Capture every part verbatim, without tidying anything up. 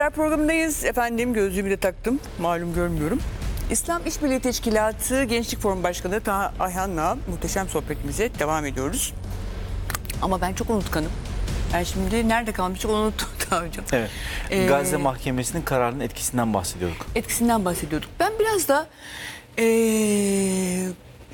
Programındayız efendim, gözlüğümü de taktım, malum görmüyorum. İslam İşbirliği Teşkilatı Gençlik Forum Başkanı Taha Ayhan'la muhteşem sohbetimize devam ediyoruz. Ama ben çok unutkanım. Ben şimdi nerede kalmıştık onu unuttum Taha Hocam. Evet. Ee, Gazze Mahkemesi'nin kararının etkisinden bahsediyorduk. Etkisinden bahsediyorduk. Ben biraz da ee,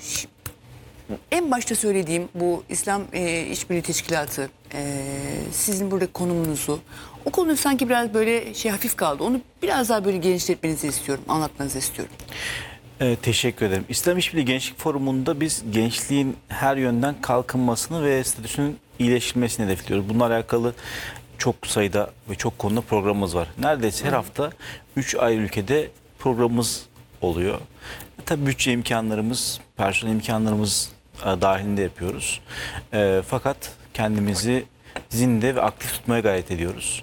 en başta söylediğim bu İslam e, İşbirliği Teşkilatı, e, sizin burada konumunuzu, o konu sanki biraz böyle şey hafif kaldı. Onu biraz daha böyle genişletmenizi istiyorum, anlatmanızı istiyorum. Ee, teşekkür ederim. İslam İşbirliği Gençlik Forumu'nda biz gençliğin her yönden kalkınmasını ve statüsünün iyileştirilmesini hedefliyoruz. Bununla alakalı çok sayıda ve çok konuda programımız var. Neredeyse her hafta üç ayrı ülkede programımız oluyor. Tabii bütçe imkanlarımız, personel imkanlarımız e, dahilinde yapıyoruz. E, fakat kendimizi zinde ve aktif tutmaya gayret ediyoruz.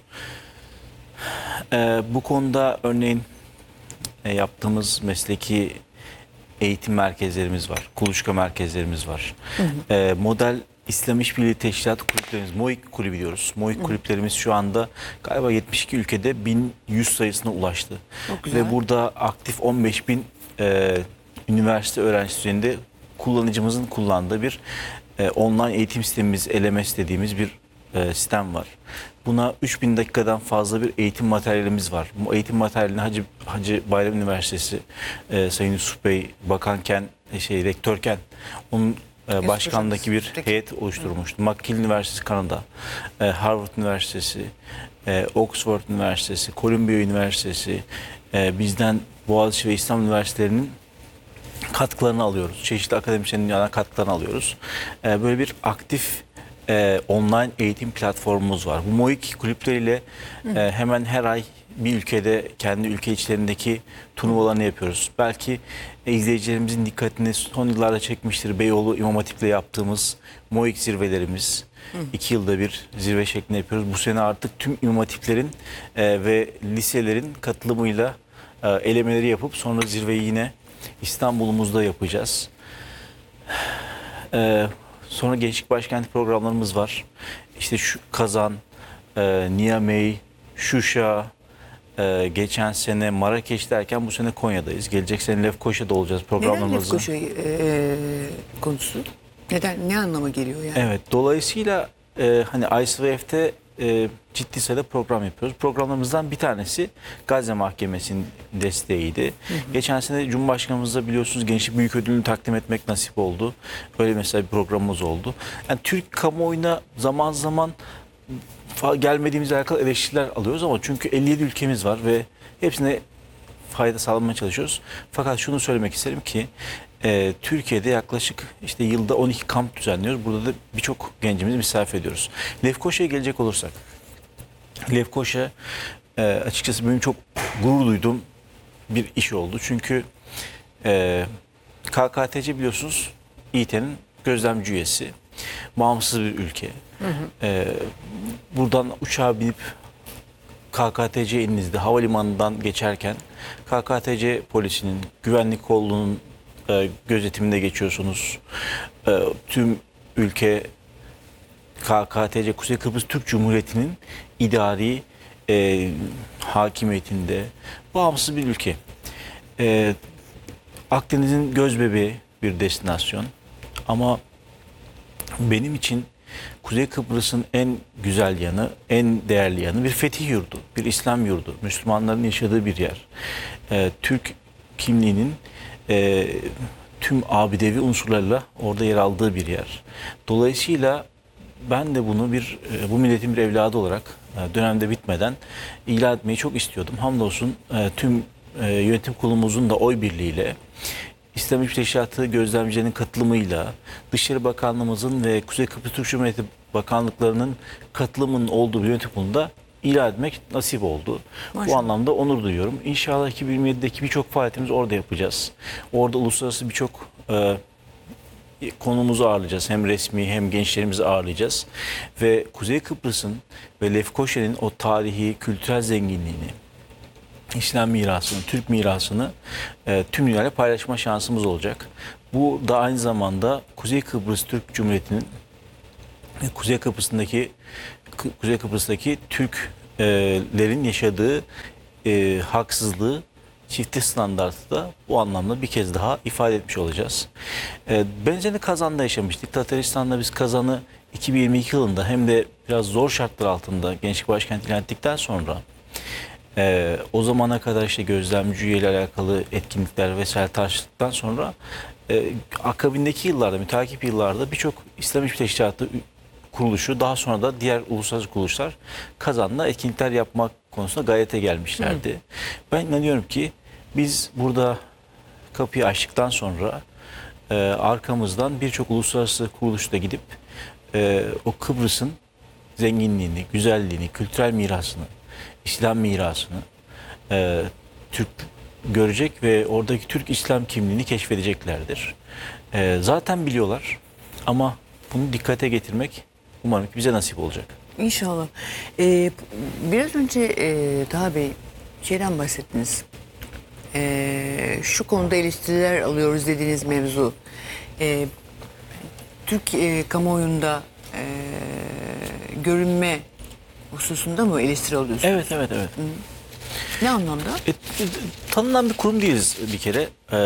E, bu konuda örneğin e, yaptığımız mesleki eğitim merkezlerimiz var, kuluçka merkezlerimiz var. Hı hı. E, model İslam İşbirliği Teşkilatı kulüplerimiz, MOİK kulübü diyoruz. MOİK kulüplerimiz şu anda galiba yetmiş iki ülkede bin yüz sayısına ulaştı. Ve burada aktif on beş bin e, üniversite öğrencisi üzerinde kullanıcımızın kullandığı bir e, online eğitim sistemimiz, L M S dediğimiz bir e, sistem var. Buna üç bin dakikadan fazla bir eğitim materyalimiz var. Bu eğitim materyalini Hacı, Hacı Bayram Üniversitesi, e, Sayın Yusuf Bey bakanken, şey rektörken onun e, başkanlığındaki bir heyet oluşturmuştu. McGill Üniversitesi Kanada, e, Harvard Üniversitesi, e, Oxford Üniversitesi, Columbia Üniversitesi, e, bizden Boğaziçi ve İstanbul Üniversitelerinin katkılarını alıyoruz. Çeşitli akademisyenlerin katkılarını alıyoruz. E, böyle bir aktif e, online eğitim platformumuz var. Bu MOİK kulüpleriyle e, hemen her ay bir ülkede kendi ülke içlerindeki turnuvalarını yapıyoruz. Belki e, izleyicilerimizin dikkatini son yıllarda çekmiştir. Beyoğlu İmam Hatip'le yaptığımız MOİK zirvelerimiz. Hı. İki yılda bir zirve şeklinde yapıyoruz. Bu sene artık tüm İmam Hatiplerin e, ve liselerin katılımıyla e, elemeleri yapıp sonra zirveyi yine İstanbul'umuzda yapacağız. Ee, sonra Gençlik Başkenti programlarımız var. İşte şu Kazan, e, Niamey, Şuşa, e, geçen sene Marrakeş derken bu sene Konya'dayız. Gelecek sene Lefkoşa'da olacağız programlarımızı. Neden Lefkoşa e, konusu? Neden, ne anlama geliyor yani? Evet, dolayısıyla e, hani I S V F'te e, ciddi sayıda program yapıyoruz. Programlarımızdan bir tanesi Gazze Mahkemesi'nin desteğiydi. Hı hı. Geçen sene Cumhurbaşkanımızla biliyorsunuz Gençlik Büyük Ödülünü takdim etmek nasip oldu. Böyle mesela bir programımız oldu. Yani Türk kamuoyuna zaman zaman gelmediğimizle alakalı eleştiriler alıyoruz ama çünkü elli yedi ülkemiz var ve hepsine fayda sağlamaya çalışıyoruz. Fakat şunu söylemek isterim ki e, Türkiye'de yaklaşık işte yılda on iki kamp düzenliyoruz. Burada da birçok gencimizi misafir ediyoruz. Lefkoşa'ya gelecek olursak, Lefkoşa e, açıkçası benim çok gurur duyduğum bir iş oldu. Çünkü e, K K T C biliyorsunuz İİTE'nin gözlemci üyesi. Bağımsız bir ülke. Hı hı. E, buradan uçağa binip K K T C elinizde havalimanından geçerken K K T C polisinin, güvenlik kolluğunun e, gözetiminde geçiyorsunuz. E, tüm ülke K K T C Kuzey Kıbrıs Türk Cumhuriyeti'nin idari e, hakimiyetinde bağımsız bir ülke. E, Akdeniz'in gözbebeği bir destinasyon ama benim için Kuzey Kıbrıs'ın en güzel yanı, en değerli yanı bir fetih yurdu, bir İslam yurdu. Müslümanların yaşadığı bir yer. E, Türk kimliğinin e, tüm abidevi unsurlarla orada yer aldığı bir yer. Dolayısıyla ben de bunu bir e, bu milletin bir evladı olarak e, dönemde bitmeden ilan etmeyi çok istiyordum. Hamdolsun e, tüm e, yönetim kurulumuzun da oy birliğiyle İslam İşbirliği Teşkilatı gözlemcilerinin katılımıyla, Dışişleri Bakanlığımızın ve Kuzey Kıbrıs Türk Cumhuriyeti Bakanlıklarının katılımının olduğu bir yönetim kurulunda ilan etmek nasip oldu. Maşallah. Bu anlamda onur duyuyorum. İnşallah iki bin yirmi yedideki birçok faaliyetimizi orada yapacağız. Orada uluslararası birçok e, konumuzu ağırlayacağız. Hem resmi hem gençlerimizi ağırlayacağız. Ve Kuzey Kıbrıs'ın ve Lefkoşa'nın o tarihi, kültürel zenginliğini, İslam mirasını, Türk mirasını e, tüm dünyayla paylaşma şansımız olacak. Bu da aynı zamanda Kuzey Kıbrıs Türk Cumhuriyeti'nin Kuzey Kıbrıs'ındaki Kuzey Kıbrıs'taki Türk Türklerin yaşadığı e, haksızlığı, çifte standartı da bu anlamda bir kez daha ifade etmiş olacağız. E, benzerini Kazan'da yaşamıştık. Tataristan'da biz Kazan'ı iki bin yirmi iki yılında hem de biraz zor şartlar altında Gençlik Başkenti ilan ettikten sonra e, o zamana kadar işte gözlemci ile alakalı etkinlikler vesaire tartıştıktan sonra e, akabindeki yıllarda, mütakip yıllarda birçok İslam İşbirliği Teşkilatı kuruluşu, daha sonra da diğer uluslararası kuruluşlar Kazan'da etkinlikler yapmak konusunda gayrete gelmişlerdi. Hı. Ben inanıyorum ki biz burada kapıyı açtıktan sonra e, arkamızdan birçok uluslararası kuruluşta gidip e, o Kıbrıs'ın zenginliğini, güzelliğini, kültürel mirasını, İslam mirasını e, Türk görecek ve oradaki Türk İslam kimliğini keşfedeceklerdir. E, zaten biliyorlar ama bunu dikkate getirmek umarım ki bize nasip olacak. İnşallah. Ee, biraz önce e, Taha Bey şeyden bahsettiniz. Ee, şu konuda eleştiriler alıyoruz dediğiniz mevzu. Ee, Türk e, kamuoyunda e, görünme hususunda mı eleştiri alıyorsunuz? Evet, evet, evet. Hı. Ne anlamda? E, tanınan bir kurum değiliz bir kere. Ee,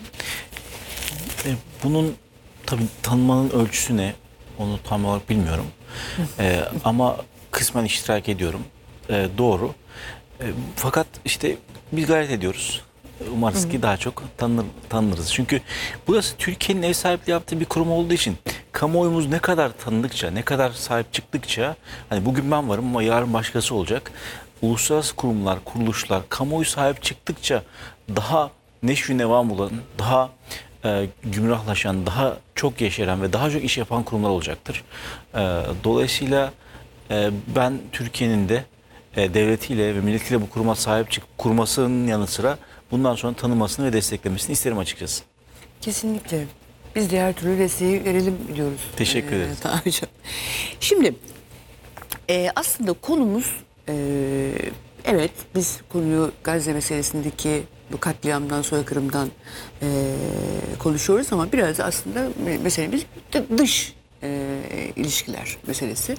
e, bunun tabii tanınmanın ölçüsü ne? Onu tam olarak bilmiyorum. Ee, ama kısmen iştirak ediyorum. Ee, doğru. Ee, fakat işte biz gayret ediyoruz. Umarız ki daha çok tanınır, tanınırız. Çünkü burası Türkiye'nin ev sahipliği yaptığı bir kurum olduğu için kamuoyumuz ne kadar tanındıkça, ne kadar sahip çıktıkça, hani bugün ben varım ama yarın başkası olacak. Uluslararası kurumlar, kuruluşlar, kamuoyu sahip çıktıkça daha neşvi nevam olan, daha e, gümrahlaşan, daha çok yeşeren ve daha çok iş yapan kurumlar olacaktır. E, dolayısıyla e, ben Türkiye'nin de e, devletiyle ve milletiyle bu kuruma sahip çık kurmasının yanı sıra bundan sonra tanımasını ve desteklemesini isterim açıkçası. Kesinlikle. Biz de her türlü desteği verelim diyoruz. Teşekkür ederiz. Ee, hocam. Şimdi e, aslında konumuz e, evet biz konuyu Gazze meselesindeki bu katliamdan, soykırımdan e, konuşuyoruz ama biraz aslında meselemiz dış e, ilişkiler meselesi.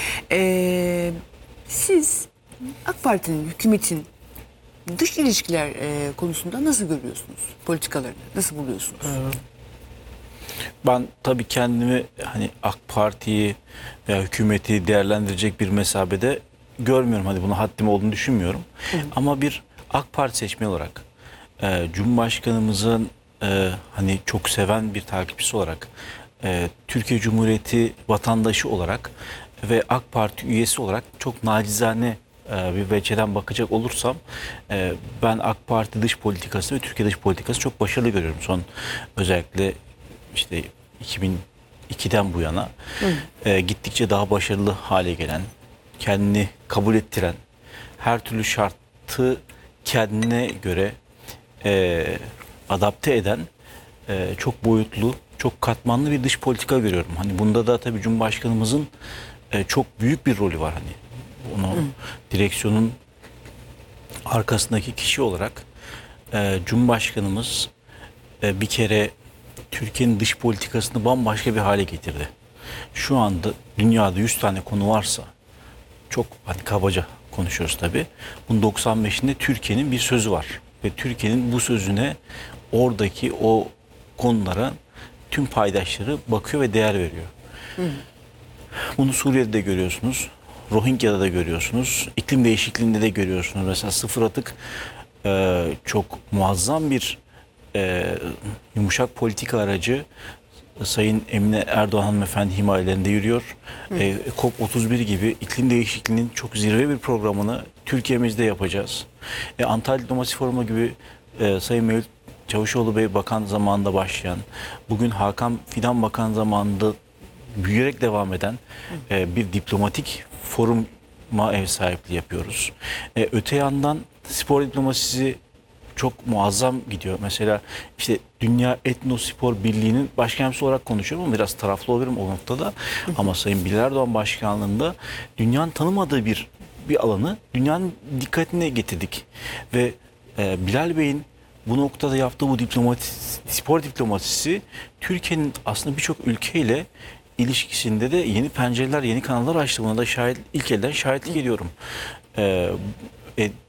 E, siz AK Parti'nin, hükümetin dış ilişkiler e, konusunda nasıl görüyorsunuz? Politikalarını nasıl buluyorsunuz? Ben tabii kendimi hani AK Parti'yi veya hükümeti değerlendirecek bir mesabede görmüyorum. Hadi buna haddim olduğunu düşünmüyorum. Hı. Ama bir AK Parti seçmeni olarak e, Cumhurbaşkanımızın e, hani çok seven bir takipçisi olarak e, Türkiye Cumhuriyeti vatandaşı olarak ve AK Parti üyesi olarak çok nacizane bir veçeden bakacak olursam ben AK Parti dış politikası ve Türkiye dış politikası çok başarılı görüyorum. Son özellikle işte iki bin ikiden bu yana Hı. gittikçe daha başarılı hale gelen, kendini kabul ettiren, her türlü şartı kendine göre adapte eden çok boyutlu, çok katmanlı bir dış politika görüyorum. Hani bunda da tabii Cumhurbaşkanımızın çok büyük bir rolü var hani. Onu Hı. direksiyonun arkasındaki kişi olarak e, Cumhurbaşkanımız e, bir kere Türkiye'nin dış politikasını bambaşka bir hale getirdi. Şu anda dünyada yüz tane konu varsa, çok hani kabaca konuşuyoruz tabii. Bunun doksan beşinde Türkiye'nin bir sözü var. Ve Türkiye'nin bu sözüne oradaki o konulara tüm paydaşları bakıyor ve değer veriyor. Hı. Bunu Suriye'de de görüyorsunuz. Rohingya'da da görüyorsunuz. İklim değişikliğinde de görüyorsunuz. Mesela sıfır atık e, çok muazzam bir e, yumuşak politika aracı. Sayın Emine Erdoğan hanımefendi himayelerinde yürüyor. E, COP otuz bir gibi iklim değişikliğinin çok zirve bir programını Türkiye'mizde yapacağız. E, Antalya Diplomasi Forumu gibi e, Sayın Mevlüt Çavuşoğlu Bey bakan zamanında başlayan, bugün Hakan Fidan bakan zamanında büyüyerek devam eden e, bir diplomatik foruma ev sahipliği yapıyoruz. E, öte yandan spor diplomasisi çok muazzam gidiyor. Mesela işte Dünya Etnospor Birliği'nin başkanımız olarak konuşuyorum ama biraz taraflı olurum o noktada. Ama Sayın Bilal Erdoğan başkanlığında dünyanın tanımadığı bir bir alanı dünyanın dikkatine getirdik. Ve e, Bilal Bey'in bu noktada yaptığı bu diplomati, spor diplomasisi Türkiye'nin aslında birçok ülkeyle ilişkisinde de yeni pencereler, yeni kanallar açtı. Buna da şahit, ilk elden şahitlik ediyorum. e, e,